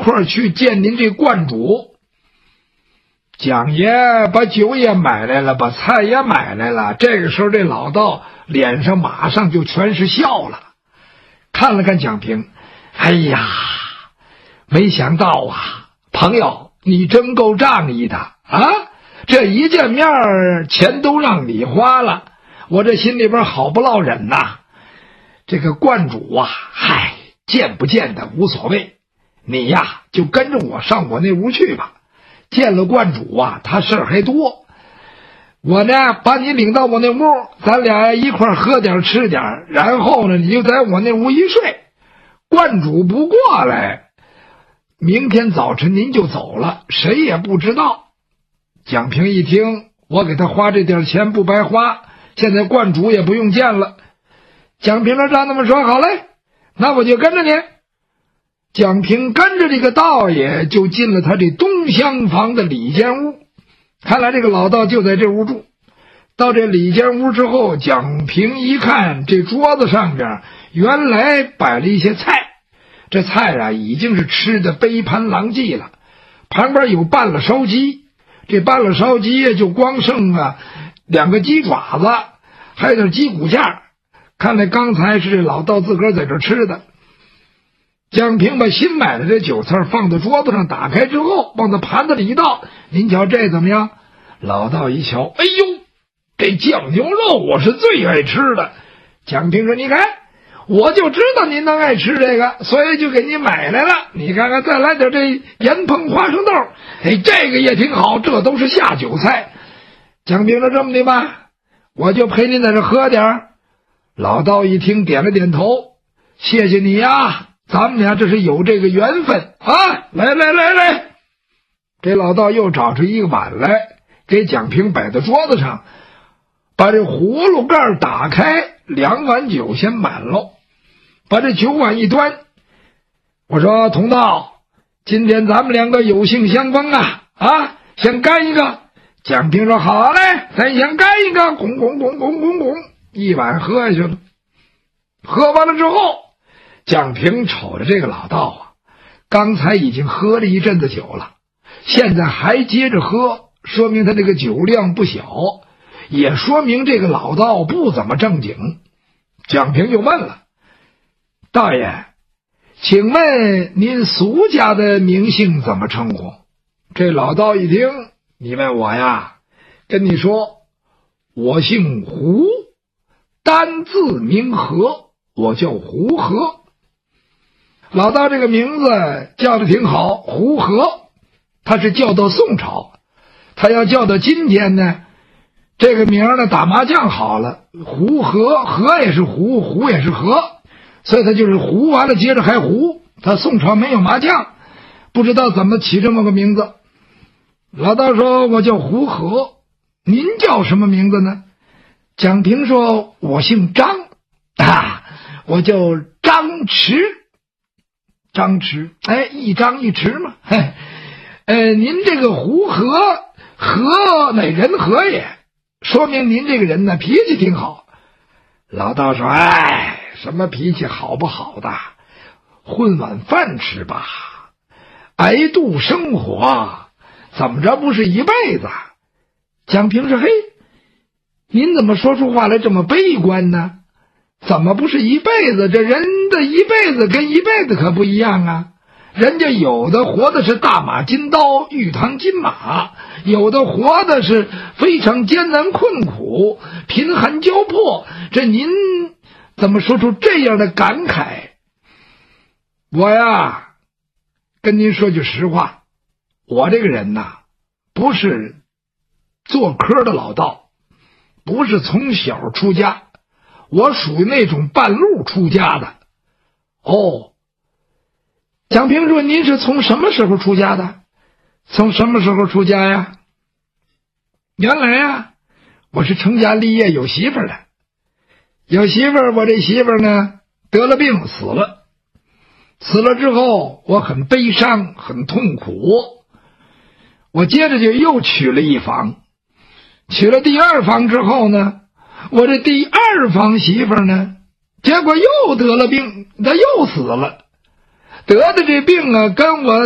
块去见您这观主。蒋爷把酒也买来了，把菜也买来了。这个时候这老道脸上马上就全是笑了，看了看蒋平，哎呀，没想到啊，朋友你真够仗义的啊！这一见面钱都让你花了，我这心里边好不落忍呐。这个观主啊，嗨，见不见的无所谓，你呀就跟着我上我那屋去吧。见了观主啊，他事儿还多。我呢把你领到我那屋，咱俩一块喝点吃点，然后呢你就在我那屋一睡。观主不过来，明天早晨您就走了，谁也不知道。蒋平一听，我给他花这点钱不白花，现在观主也不用见了。蒋平说：“照那么说好嘞，那我就跟着你。”蒋平跟着这个道爷就进了他这东厢房的里间屋，看来这个老道就在这屋住。到这里间屋之后，蒋平一看这桌子上边原来摆了一些菜，这菜啊已经是吃的杯盘狼藉了，旁边有拌了烧鸡，这拌了烧鸡就光剩2个鸡爪子，还有点鸡骨架，看来刚才是这老道自个儿在这吃的。蒋平把新买的这酒菜放到桌子上，打开之后往他盘子里一倒，您瞧这怎么样？老道一瞧，哎呦，这酱牛肉我是最爱吃的。蒋平说：“你看，我就知道您能爱吃这个，所以就给你买来了。你看看，再来点这盐烹花生豆，哎，这个也挺好，这都是下酒菜。”蒋平说：“这么的吧，我就陪您在这喝点。”老道一听，点了点头：“谢谢你呀，咱们俩这是有这个缘分啊！来。”这老道又找出一个碗来，给蒋平摆到桌子上，把这葫芦盖打开，2碗酒先满喽，把这酒碗一端。我说：“同道，今天咱们2个有幸相逢啊！先干一个。”蒋平说：“好嘞，咱先干一个。”拱，一碗喝下去了。喝完了之后，蒋平瞅着这个老道啊，刚才已经喝了一阵子酒了，现在还接着喝，说明他这个酒量不小，也说明这个老道不怎么正经。蒋平就问了：“道爷，请问您俗家的名姓怎么称呼？”这老道一听，你问我呀，跟你说，我姓胡，单字名和，我叫胡和。老道这个名字叫的挺好，胡和，他是叫到宋朝，他要叫到今天呢，这个名呢打麻将好了，胡和，和也是胡，胡也是和，所以他就是胡完了接着还胡。他宋朝没有麻将，不知道怎么起这么个名字。老道说：“我叫胡和，您叫什么名字呢？”蒋平说：“我姓张我叫张弛。”张弛，一张一弛嘛。您这个胡和，和乃人和也，说明您这个人呢脾气挺好。老道说：“什么脾气好不好的，混碗饭吃吧，挨度生活，怎么着不是一辈子？”蒋平说：“嘿，您怎么说出话来这么悲观呢？怎么不是一辈子？这人的一辈子跟一辈子可不一样啊！人家有的活的是大马金刀，玉堂金马，有的活的是非常艰难困苦，贫寒交迫。这您怎么说出这样的感慨？”我呀，跟您说句实话，我这个人呐，不是做科的老道，不是从小出家，我属于那种半路出家的。蒋平说：“您是从什么时候出家的？”“从什么时候出家呀？”“原来呀，我是成家立业有媳妇儿的。有媳妇儿，我这媳妇儿呢得了病死了。死了之后，我很悲伤，很痛苦。我接着就又娶了一房。娶了第2房之后呢，我这第2房媳妇儿呢，结果又得了病，她又死了。得的这病啊，跟我